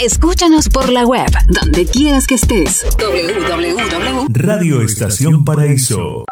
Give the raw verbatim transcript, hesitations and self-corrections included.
Escúchanos por la web, donde quieras que estés. doble u doble u doble u punto Radio Estación Paraíso.